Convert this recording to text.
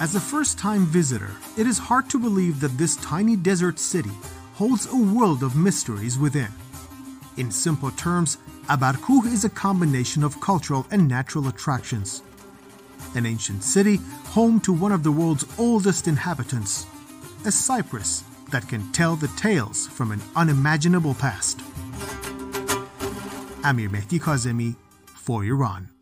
As a first-time visitor, it is hard to believe that this tiny desert city holds a world of mysteries within. In simple terms, Abarkuh is a combination of cultural and natural attractions. An ancient city home to one of the world's oldest inhabitants, a cypress that can tell the tales from an unimaginable past. Amir Mehdi Kazemi for Iran.